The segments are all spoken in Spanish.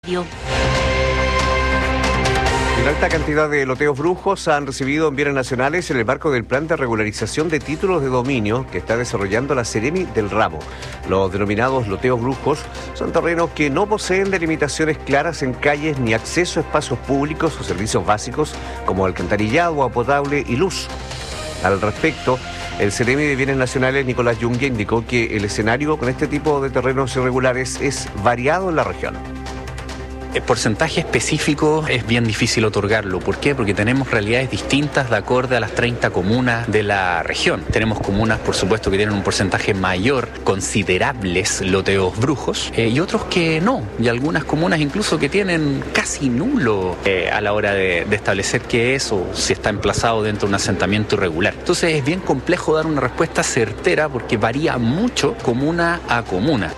Una alta cantidad de loteos brujos han recibido en bienes nacionales en el marco del plan de regularización de títulos de dominio que está desarrollando la Seremi del ramo. Los denominados loteos brujos son terrenos que no poseen delimitaciones claras en calles ni acceso a espacios públicos o servicios básicos como alcantarillado, agua potable y luz. Al respecto, el Seremi de Bienes Nacionales, Nicolás Yungue, indicó que el escenario con este tipo de terrenos irregulares es variado en la región. El porcentaje específico es bien difícil otorgarlo. ¿Por qué? Porque tenemos realidades distintas de acuerdo a las 30 comunas de la región. Tenemos comunas, por supuesto, que tienen un porcentaje mayor, considerables loteos brujos, y otros que no. Y algunas comunas incluso que tienen casi nulo a la hora de establecer qué es o si está emplazado dentro de un asentamiento irregular. Entonces es bien complejo dar una respuesta certera porque varía mucho comuna a comuna.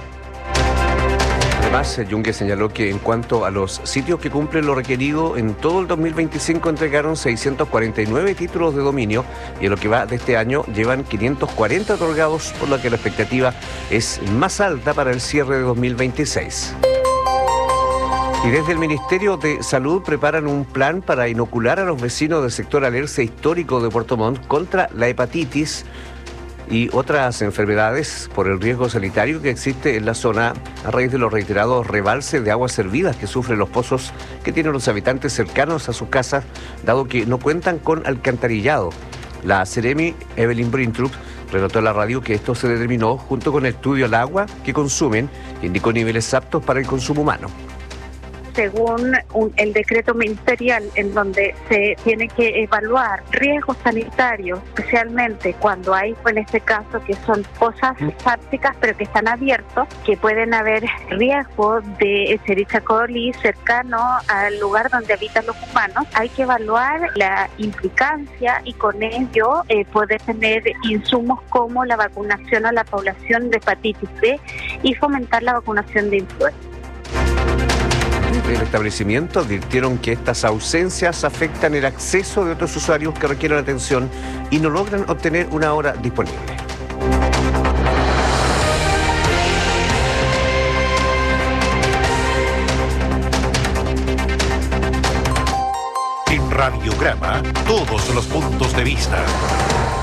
Además, Yungue señaló que en cuanto a los sitios que cumplen lo requerido, en todo el 2025 entregaron 649 títulos de dominio y en lo que va de este año llevan 540 otorgados, por lo que la expectativa es más alta para el cierre de 2026. Y desde el Ministerio de Salud preparan un plan para inocular a los vecinos del sector Alerce histórico de Puerto Montt contra la hepatitis y otras enfermedades por el riesgo sanitario que existe en la zona a raíz de los reiterados rebalses de aguas servidas que sufren los pozos que tienen los habitantes cercanos a sus casas, dado que no cuentan con alcantarillado. La Seremi, Evelyn Brintrup, relató a la radio que esto se determinó junto con el estudio al agua que consumen, que indicó niveles aptos para el consumo humano. Según el decreto ministerial en donde se tiene que evaluar riesgos sanitarios, especialmente cuando hay, en este caso, que son pozas sépticas pero que están abiertos, que pueden haber riesgo de Escherichia coli cercano al lugar donde habitan los humanos, hay que evaluar la implicancia y con ello poder tener insumos como la vacunación a la población de hepatitis B y fomentar la vacunación de influenza. Del establecimiento advirtieron que estas ausencias afectan el acceso de otros usuarios que requieren atención y no logran obtener una hora disponible. En Radiograma, todos los puntos de vista.